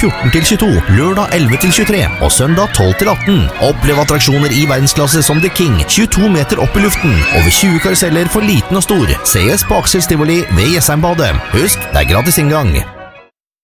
14 til 22, lørdag 11 til 23 og søndag 12 til 18. Opplev attraksjoner i verdensklasse som The King, 22 meter opp i luften, over 20 karuseller for liten og stor. Ses på Aksel Stivoli ved Jessheimbadet. Husk, det er gratis inngang.